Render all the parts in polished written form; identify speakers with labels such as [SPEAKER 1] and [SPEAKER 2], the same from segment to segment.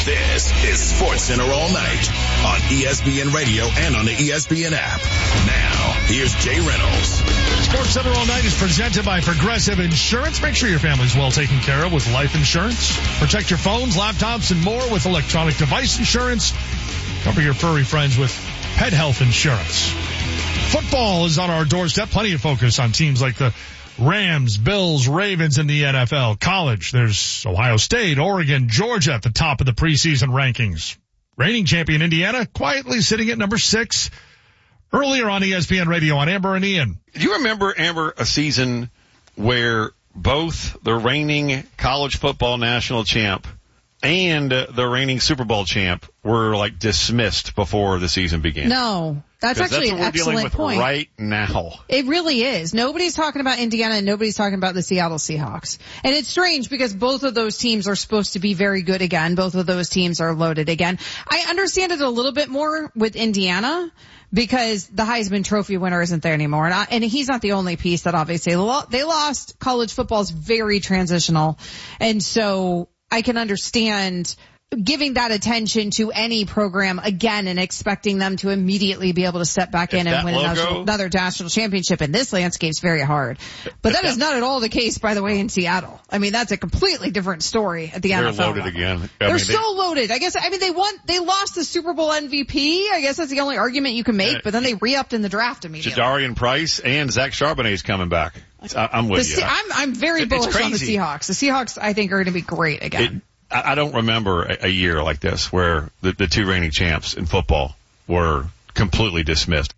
[SPEAKER 1] This is SportsCenter All Night on ESPN Radio and on the ESPN app. Now, here's Jay Reynolds.
[SPEAKER 2] SportsCenter All Night is presented by Progressive Insurance. Make sure your family's well taken care of with life insurance. Protect your phones, laptops, and more with electronic device insurance. Cover your furry friends with pet health insurance. Football is on our doorstep. Plenty of focus on teams like the Rams, Bills, Ravens in the NFL. College, there's Ohio State, Oregon, Georgia at the top of the preseason rankings. Reigning champion Indiana quietly sitting at number 6. Earlier on ESPN Radio on Amber and Ian.
[SPEAKER 3] Do you remember, Amber, a season where both the reigning college football national champ and the reigning Super Bowl champ were like dismissed before the season began?
[SPEAKER 4] No. That's actually an excellent point.
[SPEAKER 3] Right now.
[SPEAKER 4] It really is. Nobody's talking about Indiana and nobody's talking about the Seattle Seahawks. And it's strange because both of those teams are supposed to be very good again. Both of those teams are loaded again. I understand it a little bit more with Indiana because the Heisman Trophy winner isn't there anymore. And he's not the only piece that obviously they lost. College football is very transitional. And so I can understand giving that attention to any program again and expecting them to immediately be able to step back in and win another national championship in this landscape is very hard. But that is not at all the case, by the way, in Seattle. I mean, that's a completely different story at the NFL.
[SPEAKER 3] They're loaded again.
[SPEAKER 4] They're so loaded. I mean, they lost the Super Bowl MVP. I guess that's the only argument you can make, but then they re-upped in the draft immediately.
[SPEAKER 3] Jadarian Price and Zach Charbonnet is coming back. I'm with you.
[SPEAKER 4] I'm very bullish on the Seahawks. The Seahawks, I think, are going to be great again.
[SPEAKER 3] I don't remember a year like this where the two reigning champs in football were completely dismissed.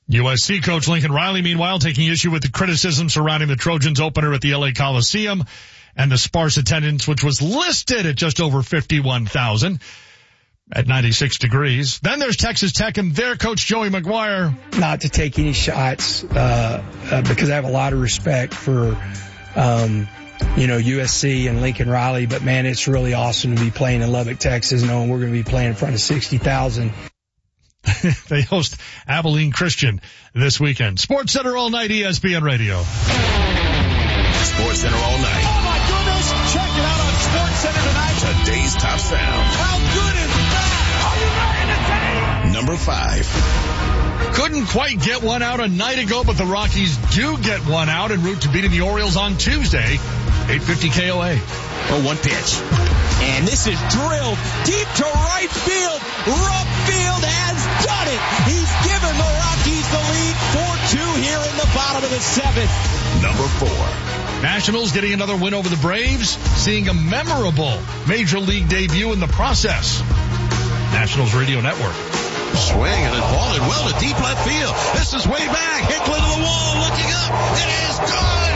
[SPEAKER 2] USC coach Lincoln Riley, meanwhile, taking issue with the criticism surrounding the Trojans opener at the LA Coliseum and the sparse attendance, which was listed at just over 51,000 at 96 degrees. Then there's Texas Tech and their coach Joey McGuire.
[SPEAKER 5] Not to take any shots, because I have a lot of respect for, USC and Lincoln Riley, but man, it's really awesome to be playing in Lubbock, Texas, knowing we're going to be playing in front of 60,000.
[SPEAKER 2] They host Abilene Christian this weekend. SportsCenter All Night, ESPN Radio.
[SPEAKER 1] SportsCenter All Night.
[SPEAKER 6] Oh my goodness! Check it out on SportsCenter tonight.
[SPEAKER 1] Today's top sound.
[SPEAKER 6] How good is that? Are you ready to take?
[SPEAKER 1] Number 5.
[SPEAKER 2] Couldn't quite get one out a night ago, but the Rockies do get one out en route to beating the Orioles on Tuesday. 8:50 KOA.
[SPEAKER 7] Oh, one pitch. And this is drilled deep to right field. Rupfield has done it. He's given the Rockies the lead 4-2 here in the bottom of the 7th.
[SPEAKER 1] Number 4.
[SPEAKER 2] Nationals getting another win over the Braves, seeing a memorable Major League debut in the process. Nationals Radio Network.
[SPEAKER 8] Swing and it falling well to deep left field. This is way back. Hicklin to the wall, looking up. It is good.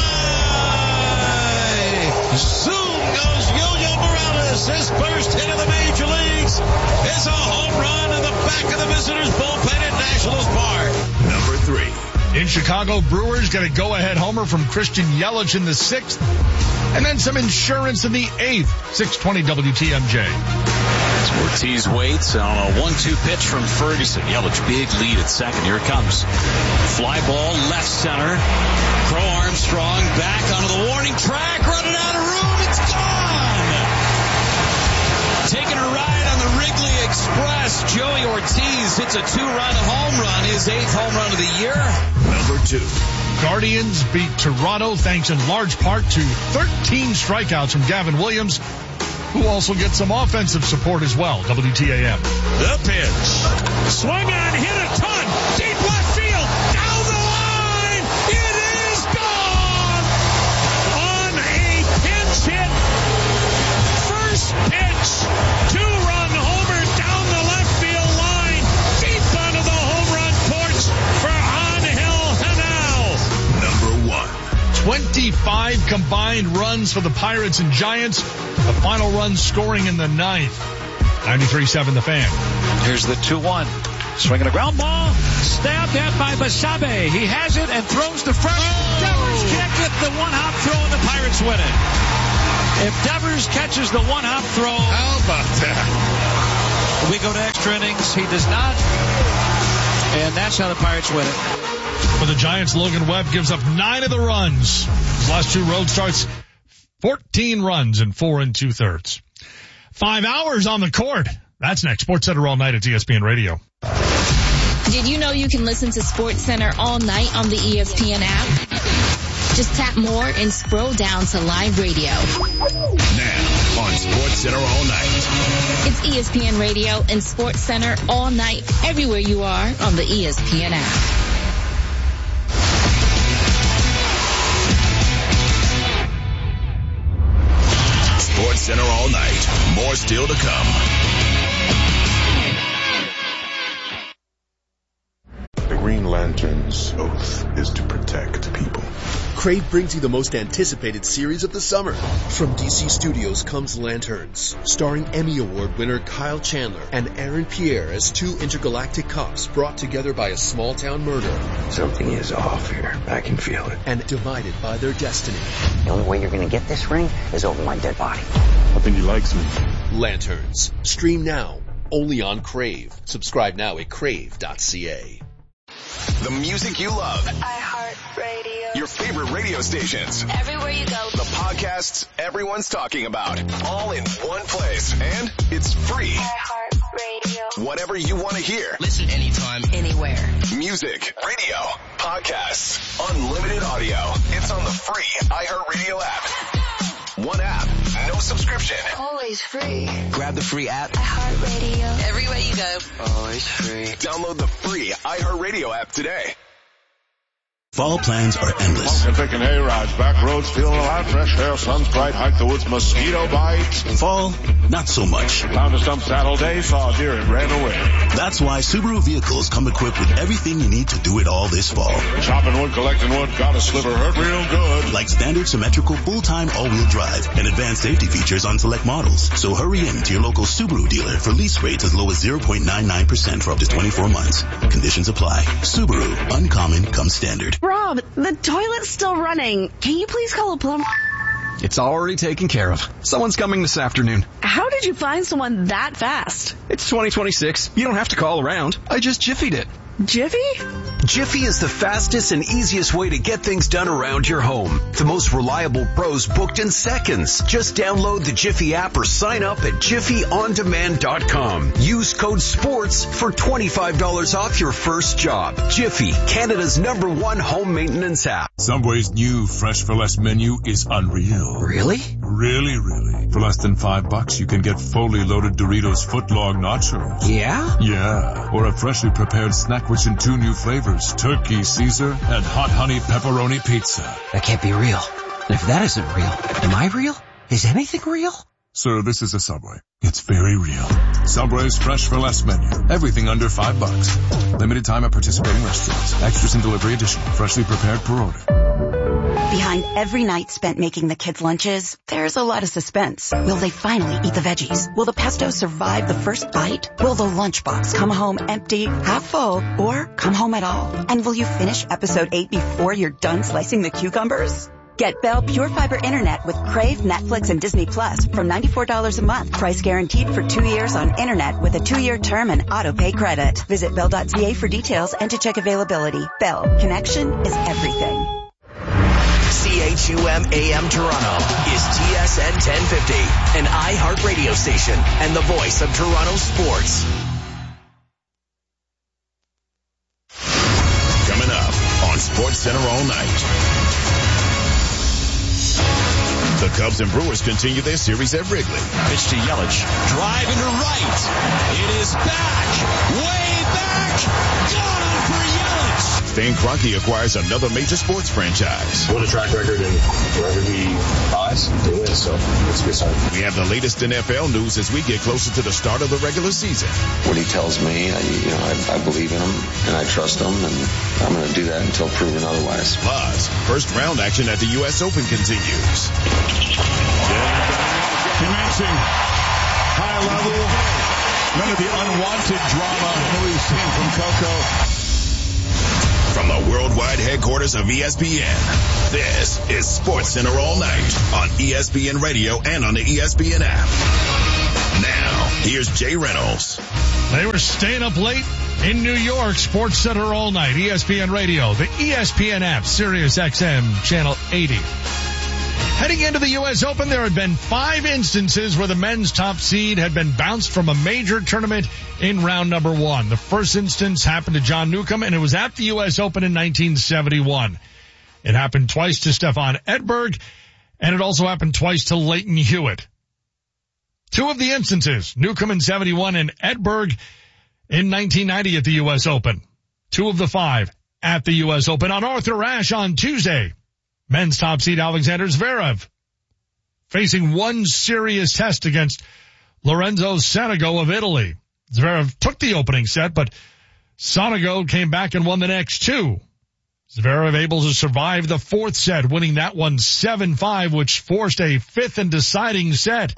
[SPEAKER 8] Goodbye. Zoom goes Yo-Yo Morales. His first hit of the major leagues is a home run in the back of the visitors' bullpen at Nationals Park.
[SPEAKER 1] Number 3.
[SPEAKER 2] In Chicago, Brewers get a go-ahead homer from Christian Yelich in the 6th, and then some insurance in the 8th. 6:20 WTMJ.
[SPEAKER 9] Ortiz waits on a 1-2 pitch from Ferguson. Yelich big lead at second. Here it comes. Fly ball left center. Crow Armstrong back onto the warning track. Running out of room. It's gone. Taking a ride on the Wrigley Express. Joey Ortiz hits a 2-run home run. His 8th home run of the year.
[SPEAKER 1] Number 2.
[SPEAKER 2] Guardians beat Toronto thanks in large part to 13 strikeouts from Gavin Williams, who also gets some offensive support as well. WTAM.
[SPEAKER 8] The pitch.
[SPEAKER 6] Swung on, hit a ton. Deep left field. Down the line. It is gone. On a pinch hit. First pitch. 2-run homer down the left field line. Deep onto the home run porch for Angel Hanal.
[SPEAKER 1] Number 1.
[SPEAKER 2] 25 combined runs for the Pirates and Giants. The final run scoring in the 9th. 93.7 The Fan.
[SPEAKER 9] Here's the 2-1. Swinging a ground ball. Stabbed at by Basabe. He has it and throws to first. Devers can't get the one-hop throw and the Pirates win it. If Devers catches the one-hop throw.
[SPEAKER 8] How about that?
[SPEAKER 9] We go to extra innings. He does not. And that's how the Pirates win it.
[SPEAKER 2] For the Giants, Logan Webb gives up 9 of the runs. His last 2 road starts, 14 runs in 4 2/3. 5 hours on the court. That's next. Sports Center all night at ESPN Radio.
[SPEAKER 10] Did you know you can listen to Sports Center all night on the ESPN app? Just tap more and scroll down to live radio.
[SPEAKER 1] Now on Sports Center all night.
[SPEAKER 10] It's ESPN Radio and Sports Center all night, everywhere you are on the ESPN app.
[SPEAKER 1] Sports Center all night. More still to come.
[SPEAKER 11] The Green Lantern's oath is to protect people.
[SPEAKER 12] Crave brings you the most anticipated series of the summer. From DC Studios comes Lanterns, starring Emmy Award winner Kyle Chandler and Aaron Pierre as two intergalactic cops brought together by a small-town murder.
[SPEAKER 13] Something is off here. I can feel it.
[SPEAKER 12] And divided by their destiny.
[SPEAKER 14] The only way you're going to get this ring is over my dead body.
[SPEAKER 11] I think he likes me.
[SPEAKER 12] Lanterns. Stream now. Only on Crave. Subscribe now at crave.ca.
[SPEAKER 1] The music you love.
[SPEAKER 15] iHeartRadio.
[SPEAKER 1] Your favorite radio stations.
[SPEAKER 15] Everywhere you go.
[SPEAKER 1] The podcasts everyone's talking about. All in one place. And it's free.
[SPEAKER 15] iHeartRadio.
[SPEAKER 1] Whatever you want to hear.
[SPEAKER 15] Listen anytime, anywhere.
[SPEAKER 1] Music, radio, podcasts, unlimited audio. It's on the free iHeartRadio app. One app, no subscription.
[SPEAKER 15] Always free.
[SPEAKER 1] Grab the free app.
[SPEAKER 15] iHeartRadio. Everywhere you go.
[SPEAKER 1] Always free. Download the free iHeartRadio app today.
[SPEAKER 16] Fall plans are endless.
[SPEAKER 11] Pumpkin picking hay rides, back roads, feeling alive, fresh air, sun's bright, hike the woods, mosquito bites.
[SPEAKER 16] Fall, not so much.
[SPEAKER 11] Found a stump Saturday, saw a deer and ran away.
[SPEAKER 16] That's why Subaru vehicles come equipped with everything you need to do it all this fall.
[SPEAKER 11] Chopping wood, collecting wood, got a sliver, hurt real good.
[SPEAKER 16] Like standard symmetrical full-time all-wheel drive and advanced safety features on select models. So hurry in to your local Subaru dealer for lease rates as low as 0.99% for up to 24 months. Conditions apply. Subaru, uncommon comes standard.
[SPEAKER 17] Rob, the toilet's still running. Can you please call a plumber?
[SPEAKER 18] It's already taken care of. Someone's coming this afternoon.
[SPEAKER 17] How did you find someone that fast?
[SPEAKER 18] It's 2026. You don't have to call around. I just Jiffy'd it.
[SPEAKER 17] Jiffy?
[SPEAKER 19] Jiffy is the fastest and easiest way to get things done around your home. The most reliable pros booked in seconds. Just download the Jiffy app or sign up at JiffyOnDemand.com. Use code SPORTS for $25 off your first job. Jiffy, Canada's #1 home maintenance app.
[SPEAKER 20] Subway's new Fresh for Less menu is unreal.
[SPEAKER 19] Really?
[SPEAKER 20] Really. For less than $5, you can get fully loaded Doritos footlong nachos.
[SPEAKER 19] Yeah?
[SPEAKER 20] Yeah. Or a freshly prepared snack with 2 new flavors, Turkey Caesar and Hot Honey Pepperoni Pizza.
[SPEAKER 19] That can't be real. And if that isn't real, am I real? Is anything real?
[SPEAKER 20] Sir, this is a Subway. It's very real. Subway's Fresh for Less menu. Everything under $5. Limited time at participating restaurants. Extras and delivery additional. Freshly prepared per order.
[SPEAKER 21] Behind every night spent making the kids' lunches, there's a lot of suspense. Will they finally eat the veggies? Will the pesto survive the first bite? Will the lunchbox come home empty, half full, or come home at all? And will you finish episode 8 before you're done slicing the cucumbers? Get Bell Pure Fiber Internet with Crave, Netflix, and Disney Plus from $94 a month. Price guaranteed for 2 years on Internet with a 2-year term and auto-pay credit. Visit Bell.ca for details and to check availability. Bell. Connection is everything.
[SPEAKER 22] CHUM AM Toronto is TSN 1050, an iHeart radio station and the voice of Toronto sports.
[SPEAKER 1] Coming up on Sports Center all night. The Cubs and Brewers continue their series at Wrigley.
[SPEAKER 7] Pitch to Yelich. Drive into right. It is back. Way back. Got him for Yelich.
[SPEAKER 1] Stan Kroenke acquires another major sports franchise.
[SPEAKER 23] What a track record, and wherever he buys, they win, so it's a good sign.
[SPEAKER 1] We have the latest NFL news as we get closer to the start of the regular season.
[SPEAKER 24] What he tells me, I believe in him, and I trust him, and I'm going to do that until proven otherwise.
[SPEAKER 1] Plus, first round action at the U.S. Open continues.
[SPEAKER 6] Commencing high level, none of the unwanted drama we've seen from Coco.
[SPEAKER 1] From the worldwide headquarters of ESPN, this is Sports Center all night on ESPN Radio and on the ESPN app. Now, here's Jay Reynolds.
[SPEAKER 2] They were staying up late in New York. Sports Center all night, ESPN Radio, the ESPN app, Sirius XM, channel 80. Heading into the U.S. Open, there had been 5 instances where the men's top seed had been bounced from a major tournament in round number 1. The first instance happened to John Newcomb, and it was at the U.S. Open in 1971. It happened twice to Stefan Edberg, and it also happened twice to Leighton Hewitt. 2 of the instances, Newcomb in 71 and Edberg in 1990 at the U.S. Open. 2 of the 5 at the U.S. Open. On Arthur Ashe on Tuesday, men's top seed Alexander Zverev facing one serious test against Lorenzo Sonego of Italy. Zverev took the opening set, but Sonego came back and won the next 2. Zverev able to survive the 4th set, winning that one 7-5, which forced a 5th and deciding set.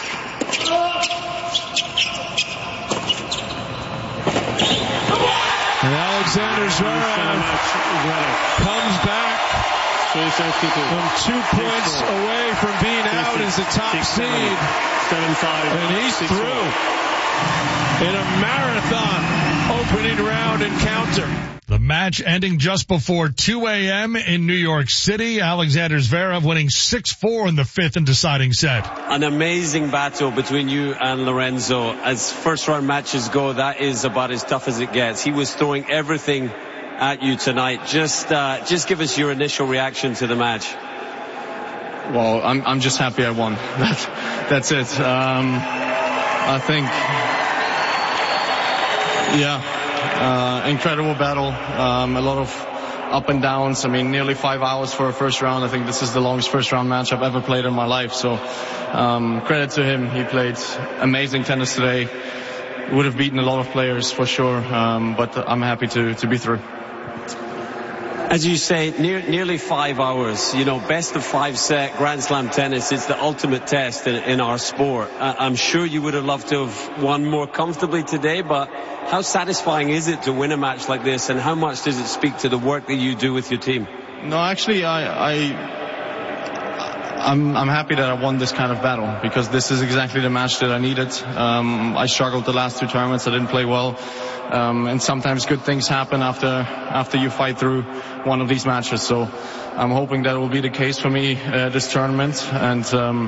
[SPEAKER 3] And Alexander Zverev comes back from 2 points away from being out as the top seed. And he's through in a marathon opening round encounter.
[SPEAKER 2] The match ending just before 2 a.m. in New York City. Alexander Zverev winning 6-4 in the 5th and deciding set.
[SPEAKER 4] An amazing battle between you and Lorenzo. As first round matches go, that is about as tough as it gets. He was throwing everything at you tonight. Just give us your initial reaction to the match.
[SPEAKER 5] Well, I'm just happy I won. That's it. I think, incredible battle. A lot of up and downs. I mean, nearly 5 hours for a first round. I think this is the longest first round match I've ever played in my life. So, credit to him. He played amazing tennis today. Would have beaten a lot of players for sure. But I'm happy to be through.
[SPEAKER 4] As you say, nearly 5 hours, best of 5 set Grand Slam tennis. It's the ultimate test in our sport. I'm sure you would have loved to have won more comfortably today, but how satisfying is it to win a match like this, and how much does it speak to the work that you do with your team?
[SPEAKER 5] No, actually, I'm happy that I won this kind of battle, because this is exactly the match that I needed. I struggled the last 2 tournaments. I didn't play well. And sometimes good things happen after you fight through one of these matches. So I'm hoping that will be the case for me this tournament. And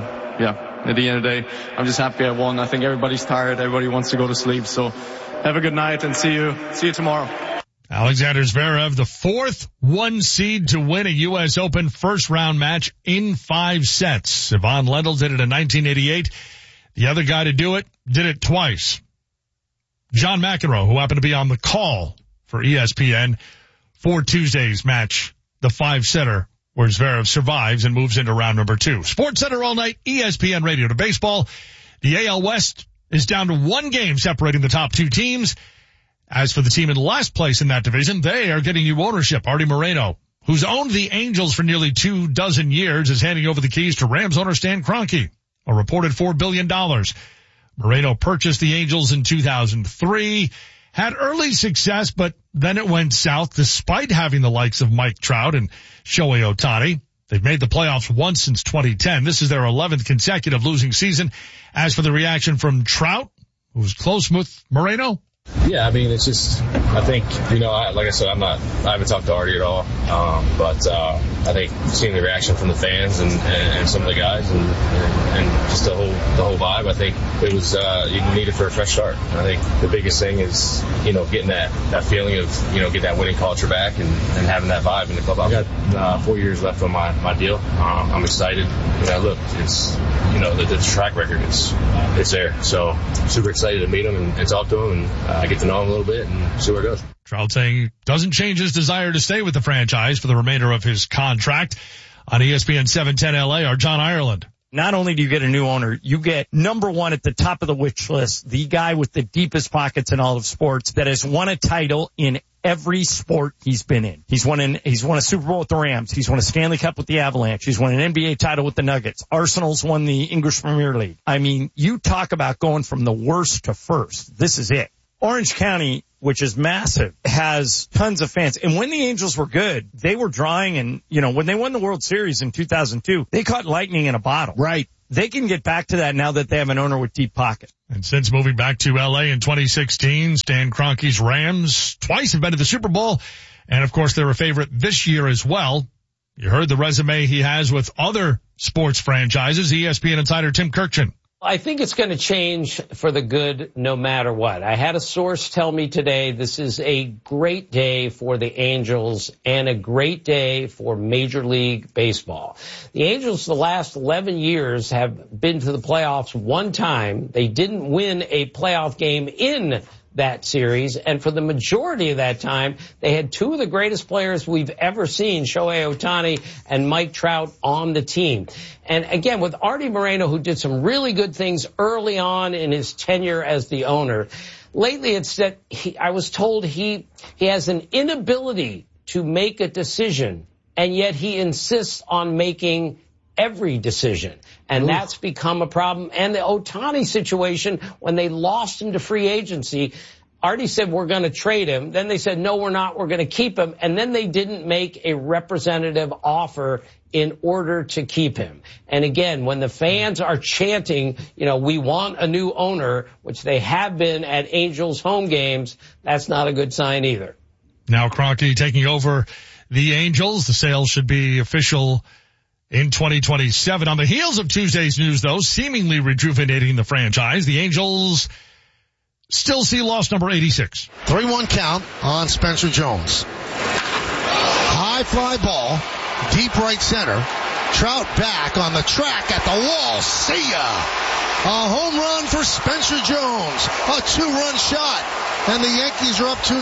[SPEAKER 5] at the end of the day, I'm just happy I won. I think everybody's tired. Everybody wants to go to sleep. So have a good night and see you tomorrow.
[SPEAKER 2] Alexander Zverev, the 4th 1 seed to win a U.S. Open first round match in 5 sets. Yvonne Lendl did it in 1988. The other guy to do it did it twice. John McEnroe, who happened to be on the call for ESPN for Tuesday's match, the 5-setter, where Zverev survives and moves into round number 2. Sports Center all night, ESPN Radio to baseball. The AL West is down to 1 game separating the top 2 teams. As for the team in last place in that division, they are getting new ownership. Artie Moreno, who's owned the Angels for nearly 24 years, is handing over the keys to Rams owner Stan Kroenke, a reported $4 billion. Moreno purchased the Angels in 2003, had early success, but then it went south despite having the likes of Mike Trout and Shohei Ohtani. They've made the playoffs once since 2010. This is their 11th consecutive losing season. As for the reaction from Trout, who was close with Moreno,
[SPEAKER 8] yeah, I mean, it's just, I think, like I said, I haven't talked to Artie at all, but I think seeing the reaction from the fans and some of the guys and just the whole vibe, I think it was, you need it for a fresh start. I think the biggest thing is, getting that feeling of, get that winning culture back and having that vibe in the club. I've got 4 years left on my deal. I'm excited. Look, it's, the track record, it's there. So super excited to meet him and talk to him and get to know him a little bit and see where it goes.
[SPEAKER 2] Trout saying doesn't change his desire to stay with the franchise for the remainder of his contract. On ESPN 710 LA, our John Ireland.
[SPEAKER 25] Not only do you get a new owner, you get number 1 at the top of the wish list, the guy with the deepest pockets in all of sports that has won a title in every sport he's been in. He's won a Super Bowl with the Rams. He's won a Stanley Cup with the Avalanche. He's won an NBA title with the Nuggets. Arsenal's won the English Premier League. I mean, you talk about going from the worst to first. This is it. Orange County, which is massive, has tons of fans. And when the Angels were good, they were drawing, and, when they won the World Series in 2002, they caught lightning in a bottle.
[SPEAKER 7] Right.
[SPEAKER 25] They can get back to that now that they have an owner with deep pockets.
[SPEAKER 2] And since moving back to LA in 2016, Stan Kroenke's Rams twice have been to the Super Bowl. And of course, they're a favorite this year as well. You heard the resume he has with other sports franchises. ESPN insider Tim Kirkchin.
[SPEAKER 9] I think it's going to change for the good no matter what. I had a source tell me today this is a great day for the Angels and a great day for Major League Baseball. The Angels the last 11 years have been to the playoffs one time. They didn't win a playoff game in that series, and for the majority of that time, they had two of the greatest players we've ever seen, Shohei Ohtani and Mike Trout, on the team. And again, with Artie Moreno, who did some really good things early on in his tenure as the owner, lately it's that I was told he has an inability to make a decision, and yet he insists on making every decision. And that's become a problem. And the Ohtani situation, when they lost him to free agency, Artie said, we're going to trade him. Then they said, no, we're not. We're going to keep him. And then they didn't make a representative offer in order to keep him. And again, when the fans are chanting, we want a new owner, which they have been at Angels home games, that's not a good sign either.
[SPEAKER 2] Now Kroenke taking over the Angels. The sale should be official in 2027. On the heels of Tuesday's news, though, seemingly rejuvenating the franchise, the Angels still see loss number 86.
[SPEAKER 10] 3-1 count on Spencer Jones. High fly ball, deep right center. Trout back on the track at the wall. See ya! A home run for Spencer Jones. A 2-run shot. And the Yankees are up 2-0.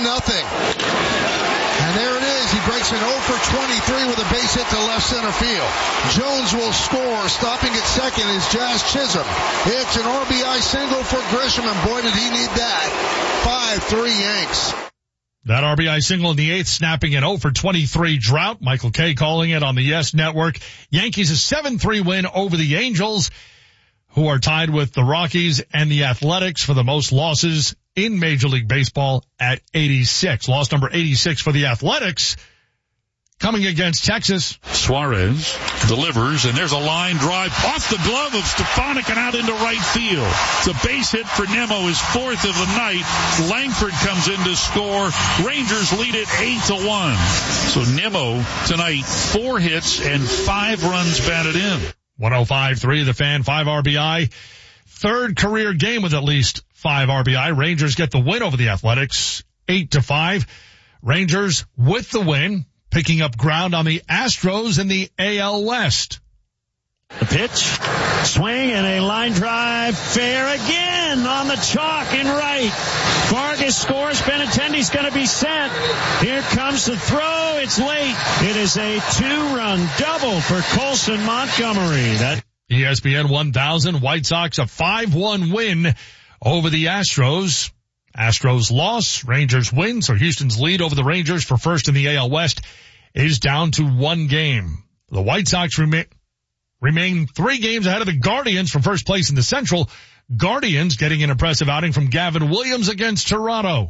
[SPEAKER 10] And there it is. He breaks an 0 for 23 with a base hit to left center field. Jones will score. Stopping at second is Jazz Chisholm. It's an RBI single for Grisham, and boy, did he need that. 5-3 Yanks.
[SPEAKER 2] That RBI single in the eighth, snapping an 0 for 23 drought. Michael Kay calling it on the Yes Network. Yankees a 7-3 win over the Angels, who are tied with the Rockies and the Athletics for the most losses in Major League Baseball at 86. Loss number 86 for the Athletics, coming against Texas.
[SPEAKER 6] Suarez delivers, and there's a line drive off the glove of Stefanik and out into right field. It's a base hit for Nimmo, his fourth of the night. Langford comes in to score. Rangers lead it 8-1. So Nimmo tonight, 4 hits and 5 runs batted in.
[SPEAKER 2] 105.3 The Fan, 5 RBI. Third career game with at least 5 RBI. Rangers get the win over the Athletics, 8-5. Rangers with the win, picking up ground on the Astros in the AL West.
[SPEAKER 12] The pitch, swing, and a line drive, fair again on the chalk in right. Vargas scores. Benintendi's going to be sent. Here comes the throw. It's late. It is a 2-run double for Colson Montgomery. That
[SPEAKER 2] ESPN 1000, White Sox a 5-1 win over the Astros. Astros loss, Rangers win, so Houston's lead over the Rangers for first in the AL West is down to 1 game. The White Sox remain 3 games ahead of the Guardians for first place in the Central. Guardians getting an impressive outing from Gavin Williams against Toronto.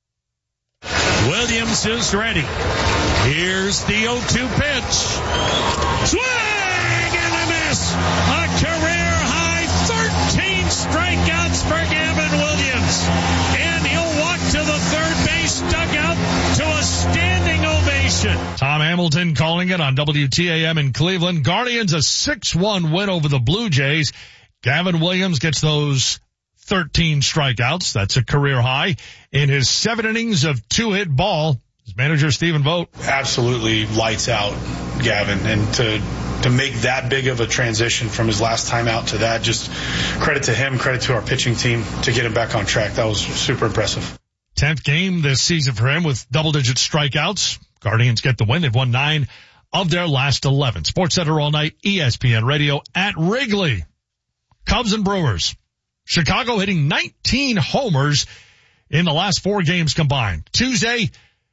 [SPEAKER 6] Williams is ready. Here's the 0-2 pitch. Swing and a miss. A career high 13 strikeouts for Gavin Williams. And he'll walk to the third base dugout to a standing ovation.
[SPEAKER 2] Tom Hamilton calling it on WTAM in Cleveland. Guardians a 6-1 win over the Blue Jays. Gavin Williams gets those 13 strikeouts. That's a career high in his 7 innings of 2-hit ball. His manager, Stephen Vogt.
[SPEAKER 13] Absolutely lights out, Gavin. And to make that big of a transition from his last time out to that, just credit to him, credit to our pitching team to get him back on track. That was super impressive.
[SPEAKER 2] 10th game this season for him with double-digit strikeouts. Guardians get the win. They've won 9 of their last 11. SportsCenter all night, ESPN Radio at Wrigley. Cubs and Brewers. Chicago hitting 19 homers in the last 4 games combined. Tuesday,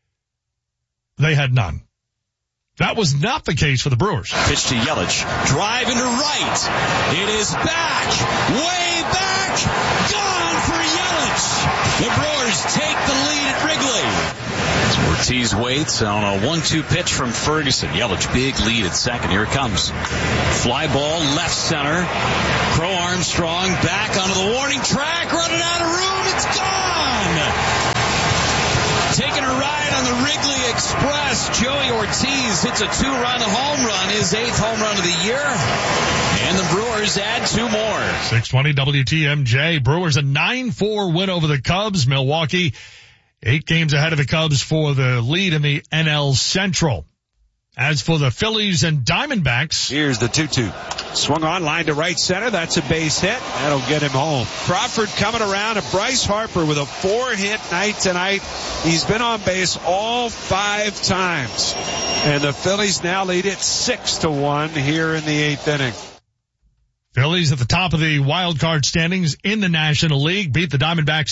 [SPEAKER 2] they had none. That was not the case for the Brewers.
[SPEAKER 7] Pitch to Yelich. Drive into right. It is back. Way back. Gone for Yelich. The Brewers take the lead at Wrigley. Ortiz waits on a 1-2 pitch from Ferguson. Yelich, big lead at second. Here it comes. Fly ball, left center. Crow Armstrong back onto the warning track. Running out of room. It's gone. Taking a ride on the Wrigley Express. Express. Joey Ortiz hits a 2-run home run, his 8th home run of the year. And the Brewers add 2 more.
[SPEAKER 2] 620 WTMJ. Brewers a 9-4 win over the Cubs. Milwaukee 8 games ahead of the Cubs for the lead in the NL Central. As for the Phillies and Diamondbacks.
[SPEAKER 6] Here's the 2-2. Swung on, line to right center. That's a base hit. That'll get him home. Crawford coming around, and Bryce Harper with a 4-hit night tonight. He's been on base all 5 times. And the Phillies now lead it 6-1 here in the 8th inning.
[SPEAKER 2] Phillies at the top of the wild card standings in the National League. Beat the Diamondbacks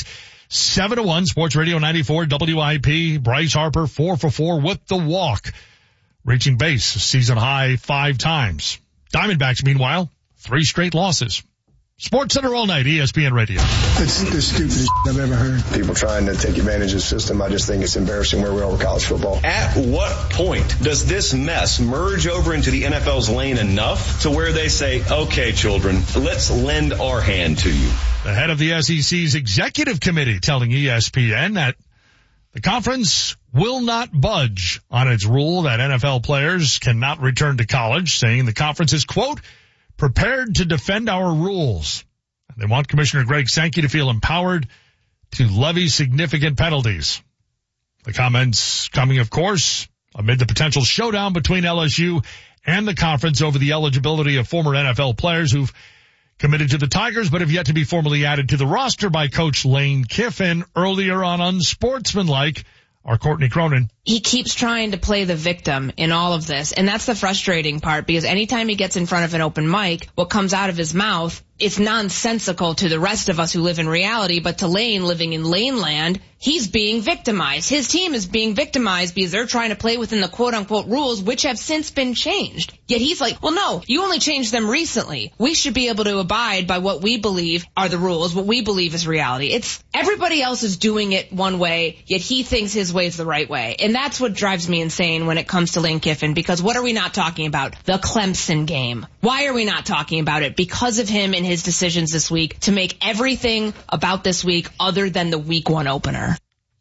[SPEAKER 2] 7-1. Sports Radio 94 WIP. Bryce Harper 4 for 4 with the walk. Reaching base season high 5 times. Diamondbacks, meanwhile, 3 straight losses. Sports Center all night, ESPN Radio.
[SPEAKER 11] It's the stupidest shit I've ever heard. People trying to take advantage of the system. I just think it's embarrassing where we are with college football.
[SPEAKER 14] At what point does this mess merge over into the NFL's lane enough to where they say, okay, children, let's lend our hand to you?
[SPEAKER 2] The head of the SEC's executive committee telling ESPN that the conference will not budge on its rule that NFL players cannot return to college, saying the conference is, quote, prepared to defend our rules. They want Commissioner Greg Sankey to feel empowered to levy significant penalties. The comments coming, of course, amid the potential showdown between LSU and the conference over the eligibility of former NFL players who've committed to the Tigers but have yet to be formally added to the roster by Coach Lane Kiffin. Earlier on Unsportsmanlike, our Courtney Cronin.
[SPEAKER 15] He keeps trying to play the victim in all of this, and that's the frustrating part, because anytime he gets in front of an open mic, what comes out of his mouth, it's nonsensical to the rest of us who live in reality, but to Lane living in Lane land, he's being victimized. His team is being victimized because they're trying to play within the quote-unquote rules, which have since been changed. Yet he's like, well, no, you only changed them recently. We should be able to abide by what we believe are the rules, what we believe is reality. It's everybody else is doing it one way, yet he thinks his way is the right way. And that's what drives me insane when it comes to Lane Kiffin, because what are we not talking about? The Clemson game. Why are we not talking about it? Because of him and his decisions this week to make everything about this week other than the week 1 opener.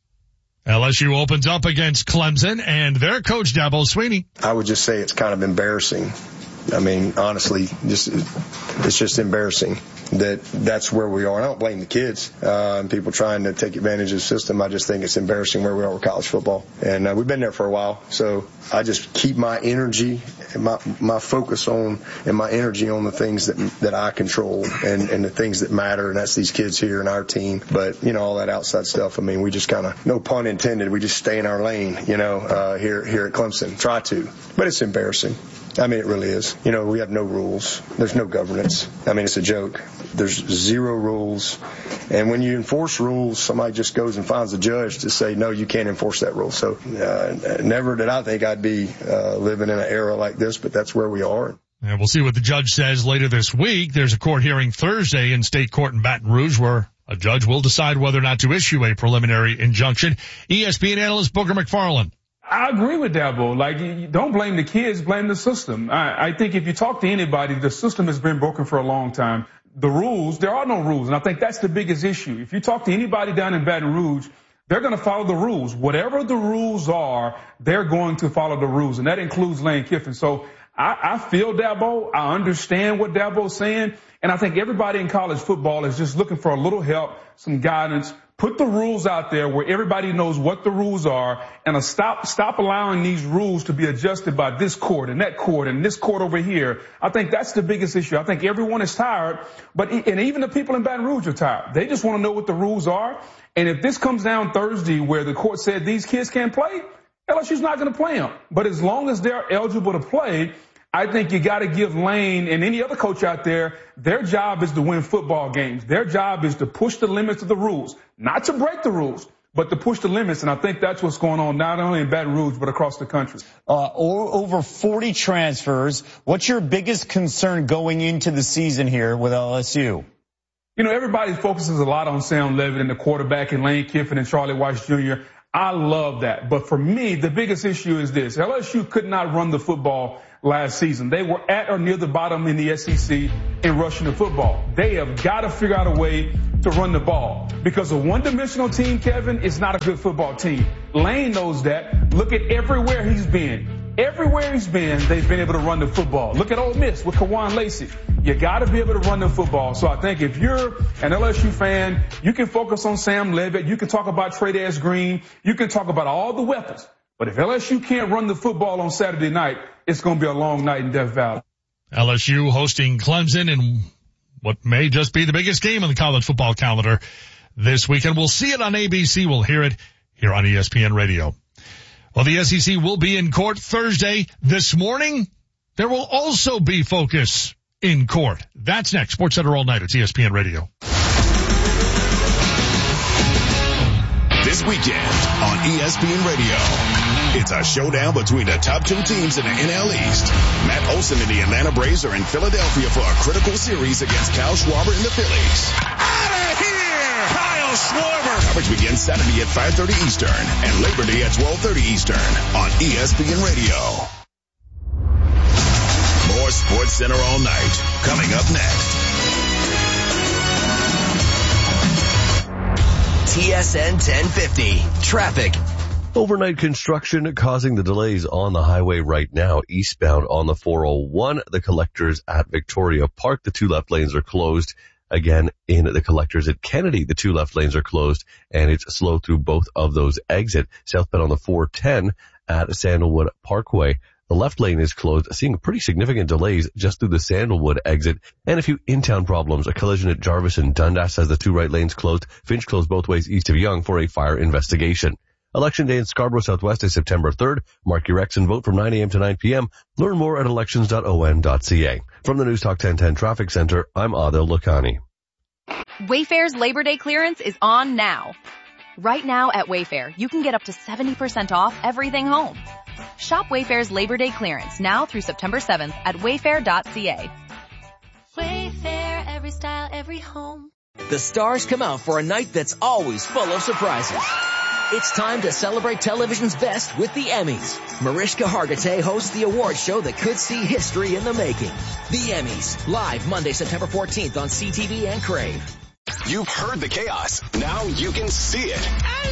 [SPEAKER 2] LSU opens up against Clemson and their coach, Dabo Swinney.
[SPEAKER 11] I would just say it's kind of embarrassing. I mean, honestly, it's just embarrassing that that's where we are. I don't blame the kids and people trying to take advantage of the system. I just think it's embarrassing where we are with college football. And we've been there for a while. So I just keep my energy and my focus on and my energy on the things that I control and the things that matter. And that's these kids here and our team. But, you know, all that outside stuff, I mean, we just kind of, no pun intended, we just stay in our lane, you know, here at Clemson. Try to. But it's embarrassing. I mean, it really is. You know, we have no rules. There's no governance. I mean, it's a joke. There's 0 rules. And when you enforce rules, somebody just goes and finds a judge to say, no, you can't enforce that rule. So never did I think I'd be living in an era like this, but that's where we are.
[SPEAKER 2] And we'll see what the judge says later this week. There's a court hearing Thursday in state court in Baton Rouge where a judge will decide whether or not to issue a preliminary injunction. ESPN analyst Booker McFarland.
[SPEAKER 16] I agree with Dabo. Like, don't blame the kids, blame the system. I think if you talk to anybody, the system has been broken for a long time. The rules, there are no rules, and I think that's the biggest issue. If you talk to anybody down in Baton Rouge, they're going to follow the rules. Whatever the rules are, they're going to follow the rules, and that includes Lane Kiffin. So I feel Dabo. I understand what Dabo's saying, and I think everybody in college football is just looking for a little help, some guidance. Put the rules out there where everybody knows what the rules are, and stop allowing these rules to be adjusted by this court and that court and this court over here. I think that's the biggest issue. I think everyone is tired, and even the people in Baton Rouge are tired. They just want to know what the rules are. And if this comes down Thursday where the court said these kids can't play, LSU's not going to play them. But as long as they're eligible to play, I think you got to give Lane and any other coach out there, their job is to win football games. Their job is to push the limits of the rules, not to break the rules, but to push the limits. And I think that's what's going on not only in Baton Rouge, but across the country.
[SPEAKER 18] Over 40 transfers. What's your biggest concern going into the season here with LSU?
[SPEAKER 16] You know, everybody focuses a lot on Sam Levitt and the quarterback and Lane Kiffin and Charlie Weiss Jr. I love that. But for me, the biggest issue is this. LSU could not run the football last season. They were at or near the bottom in the SEC in rushing the football. They have got to figure out a way to run the ball because a one-dimensional team, Kevin, is not a good football team. Lane knows that. Look at everywhere he's been. Everywhere he's been, they've been able to run the football. Look at Ole Miss with Kawan Lacey. You got to be able to run the football. So I think if you're an LSU fan, you can focus on Sam Levitt. You can talk about Trey Green. You can talk about all the weapons. But if LSU can't run the football on Saturday night, it's going to be a long night in Death Valley.
[SPEAKER 2] LSU hosting Clemson in what may just be the biggest game on the college football calendar this weekend. We'll see it on ABC. We'll hear it here on ESPN Radio. Well, the SEC will be in court Thursday. This morning, there will also be focus in court. That's next. SportsCenter all night. It's ESPN Radio.
[SPEAKER 1] This weekend on ESPN Radio, it's a showdown between the top two teams in the NL East. Matt Olson and the Atlanta Braves are in Philadelphia for a critical series against Kyle Schwarber and the Phillies.
[SPEAKER 6] Out of here! Kyle Schwarber!
[SPEAKER 1] Coverage begins Saturday at 5:30 Eastern and Labor Day at 12:30 Eastern on ESPN Radio. More SportsCenter all night coming up next.
[SPEAKER 17] TSN 1050 Traffic.
[SPEAKER 19] Overnight construction causing the delays on the highway right now. Eastbound on the 401, the collectors at Victoria Park, the two left lanes are closed. Again, in the collectors at Kennedy, the two left lanes are closed, and it's slow through both of those exits. Southbound on the 410 at Sandalwood Parkway, the left lane is closed, seeing pretty significant delays just through the Sandalwood exit. And a few in-town problems. A collision at Jarvis and Dundas has the two right lanes closed. Finch closed both ways east of Young for a fire investigation. Election Day in Scarborough Southwest is September 3rd. Mark your X and vote from 9 a.m. to 9 p.m. Learn more at elections.on.ca. From the News Talk 1010 Traffic Center, I'm Adil Lakhani.
[SPEAKER 20] Wayfair's Labor Day clearance is on now. Right now at Wayfair, you can get up to 70% off everything home. Shop Wayfair's Labor Day clearance now through September 7th at wayfair.ca.
[SPEAKER 21] Wayfair, every style, every home.
[SPEAKER 17] The stars come out for a night that's always full of surprises. It's time to celebrate television's best with the Emmys. Mariska Hargitay hosts the award show that could see history in the making. The Emmys, live Monday, September 14th on CTV and Crave.
[SPEAKER 1] You've heard the chaos. Now you can see it.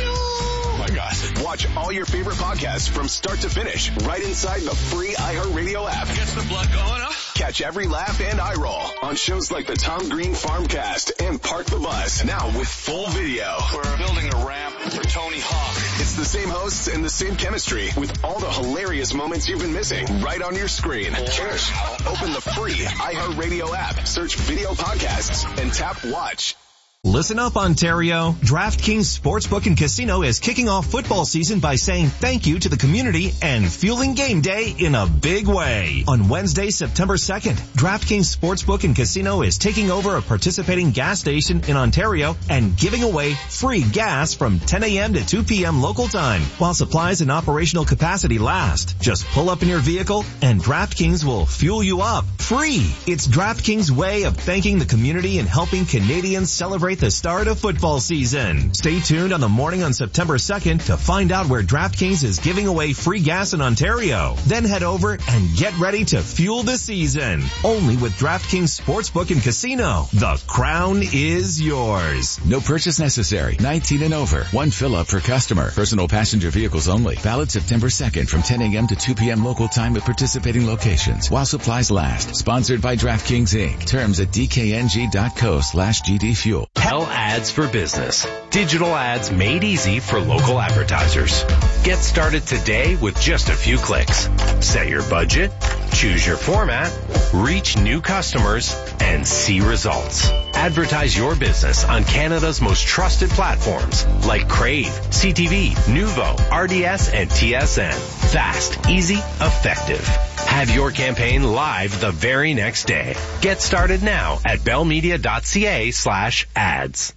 [SPEAKER 1] Oh my gosh. Watch all your favorite podcasts from start to finish right inside the free iHeartRadio app.
[SPEAKER 6] Gets the blood going, huh?
[SPEAKER 1] Catch every laugh and eye roll on shows like the Tom Green Farmcast and Park the Bus. Now with full video.
[SPEAKER 6] We're building a ramp for Tony Hawk.
[SPEAKER 1] It's the same hosts and the same chemistry with all the hilarious moments you've been missing right on your screen. Cheers. Open the free iHeartRadio app, search video podcasts, and tap watch.
[SPEAKER 22] Listen up, Ontario. DraftKings Sportsbook and Casino is kicking off football season by saying thank you to the community and fueling game day in a big way. On Wednesday, September 2nd, DraftKings Sportsbook and Casino is taking over a participating gas station in Ontario and giving away free gas from 10 a.m. to 2 p.m. local time while supplies and operational capacity last. Just pull up in your vehicle and DraftKings will fuel you up. Free. It's DraftKings' way of thanking the community and helping Canadians celebrate the start of football season. Stay tuned on the morning on September 2nd to find out where DraftKings is giving away free gas in Ontario. Then head over and get ready to fuel the season. Only with DraftKings Sportsbook and Casino. The crown is yours.
[SPEAKER 26] No purchase necessary. 19 and over. One fill-up per customer. Personal passenger vehicles only. Valid September 2nd from 10 a.m. to 2 p.m. local time at participating locations while supplies last. Sponsored by DraftKings Inc. Terms at dkng.co/GDfuel.
[SPEAKER 27] Hell Ads for Business. Digital ads made easy for local advertisers. Get started today with just a few clicks. Set your budget, choose your format, reach new customers, and see results. Advertise your business on Canada's most trusted platforms like Crave, CTV, Nuvo, RDS, and TSN. Fast, easy, effective. Have your campaign live the very next day. Get started now at bellmedia.ca/ads.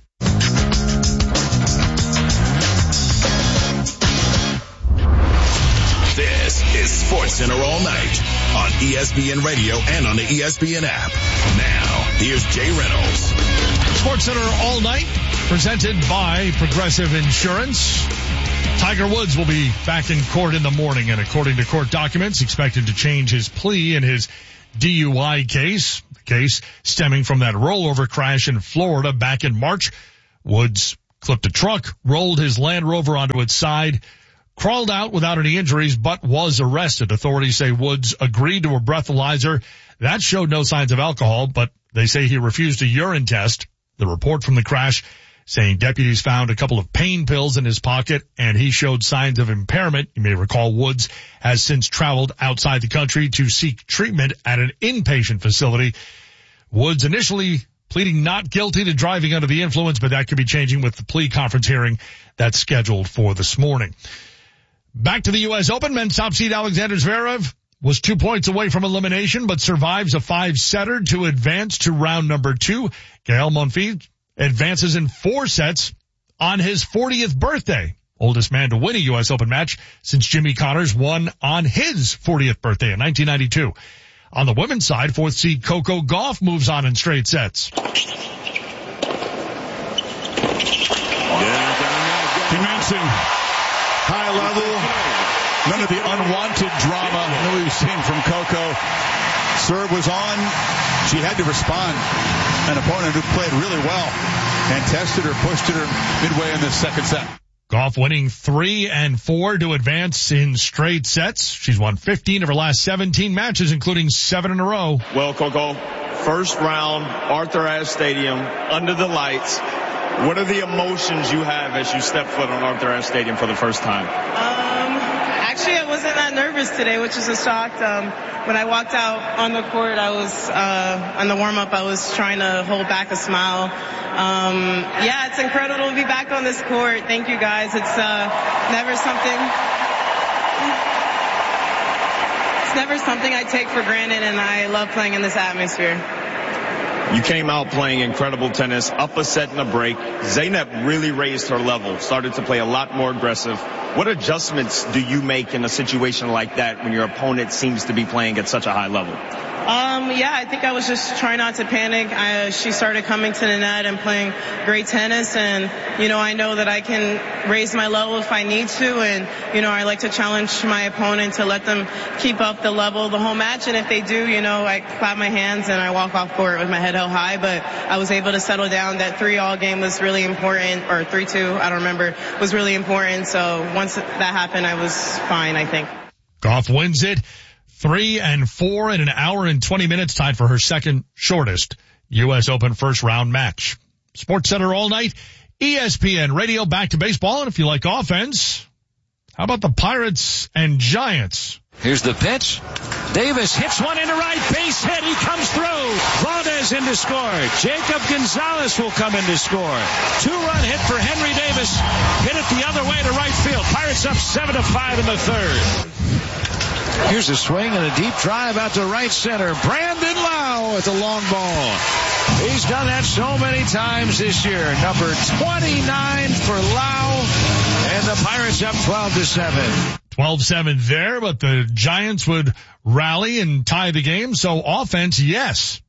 [SPEAKER 1] This is SportsCenter all night on ESPN Radio and on the ESPN app. Now, here's Jay Reynolds.
[SPEAKER 2] SportsCenter all night, presented by Progressive Insurance. Tiger Woods will be back in court in the morning, and according to court documents, expected to change his plea in his DUI case. The case stemming from that rollover crash in Florida back in March. Woods clipped a truck, rolled his Land Rover onto its side, crawled out without any injuries, but was arrested. Authorities say Woods agreed to a breathalyzer. That showed no signs of alcohol, but they say he refused a urine test. The report from the crash saying deputies found a couple of pain pills in his pocket, and he showed signs of impairment. You may recall Woods has since traveled outside the country to seek treatment at an inpatient facility. Woods initially pleading not guilty to driving under the influence, but that could be changing with the plea conference hearing that's scheduled for this morning. Back to the U.S. Open. Men's top seed Alexander Zverev was 2 points away from elimination, but survives a 5-setter to advance to round number 2. Gael Monfils advances in 4 sets on his 40th birthday. Oldest man to win a U.S. Open match since Jimmy Connors won on his 40th birthday in 1992. On the women's side, 4th seed Coco Gauff moves on in straight sets.
[SPEAKER 3] Commencing high level, none of the unwanted drama that we've seen from Coco. Serve was on. She had to respond. An opponent who played really well and tested her, pushed her midway in the second set.
[SPEAKER 2] Gauff winning 3 and 4 to advance in straight sets. She's won 15 of her last 17 matches, including 7 in a row.
[SPEAKER 4] Well, Coco, first round, Arthur Ashe Stadium, under the lights. What are the emotions you have as you step foot on Arthur Ashe Stadium for the first time?
[SPEAKER 5] Actually, I wasn't that nervous today, which is a shock. When I walked out on the court, I was, on the warm-up, I was trying to hold back a smile. Yeah, it's incredible to be back on this court. Thank you, guys. It's never something I take for granted, and I love playing in this atmosphere.
[SPEAKER 4] You came out playing incredible tennis, up a set in a break. Zeynep really raised her level, started to play a lot more aggressive. What adjustments do you make in a situation like that when your opponent seems to be playing at such a high level?
[SPEAKER 5] Yeah, I think I was just trying not to panic. She started coming to the net and playing great tennis, and, I know that I can raise my level if I need to, and, I like to challenge my opponent to let them keep up the level the whole match, and if they do, I clap my hands and I walk off court with my head held high, but I was able to settle down. That 3-all game was really important, or 3-2, I don't remember, was really important, so once that happened, I was fine, I think.
[SPEAKER 2] Gauff wins it. 3 and 4 in an hour and 20 minutes, tied for her second shortest U.S. Open first round match. Sports Center all night, ESPN Radio. Back to baseball, and if you like offense, how about the Pirates and Giants?
[SPEAKER 6] Here's the pitch. Davis hits one into right, base hit. He comes through. Valdez in to score. Jacob Gonzalez will come in to score. 2-run hit for Henry Davis. Hit it the other way to right field. Pirates up 7-5 in the third. Here's a swing and a deep drive out to right center. Brandon Lau with a long ball. He's done that so many times this year. Number 29 for Lau. And the Pirates up 12-7.
[SPEAKER 2] 12-7 there, but the Giants would rally and tie the game. So offense, yes.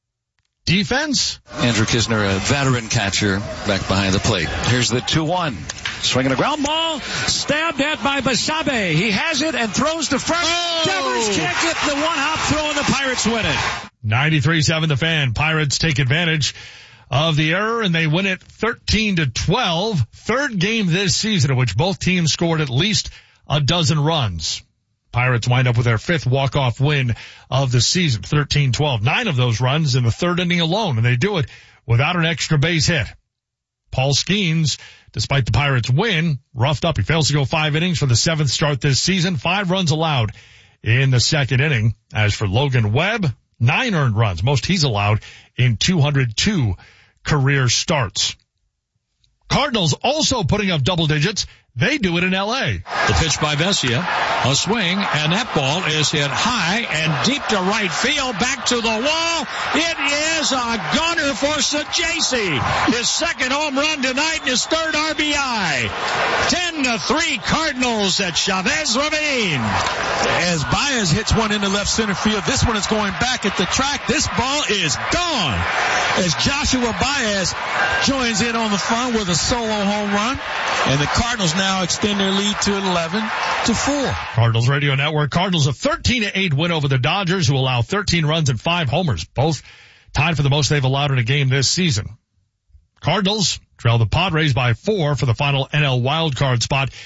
[SPEAKER 2] Defense?
[SPEAKER 6] Andrew Kisner, a veteran catcher, back behind the plate. Here's the 2-1. Swinging a ground ball, stabbed at by Basabe. He has it and throws to first. Devers can't get the one-hop throw, and the Pirates win it.
[SPEAKER 2] 93-7 the Fan. Pirates take advantage of the error, and they win it 13-12. Third game this season in which both teams scored at least a dozen runs. Pirates wind up with their 5th walk-off win of the season, 13-12. 9 of those runs in the third inning alone, and they do it without an extra base hit. Paul Skeens, despite the Pirates' win, roughed up. He fails to go 5 innings for the 7th start this season. 5 runs allowed in the second inning. As for Logan Webb, 9 earned runs, most he's allowed in 202 career starts. Cardinals also putting up double digits. They do it in L.A.
[SPEAKER 6] The pitch by Vesia. A swing, and that ball is hit high and deep to right field, back to the wall. It is a gunner for Sajaci. His second home run tonight and his third RBI. 10-3 Cardinals at Chavez Ravine.
[SPEAKER 7] As Baez hits one into left center field, this one is going back at the track. This ball is gone. As Joshua Baez joins in on the fun with a solo home run, and the Cardinals now extend their lead to 11-4.
[SPEAKER 2] Cardinals Radio Network. Cardinals a 13-8 win over the Dodgers, who allow 13 runs and 5 homers, both tied for the most they've allowed in a game this season. Cardinals trail the Padres by 4 for the final NL wildcard spot.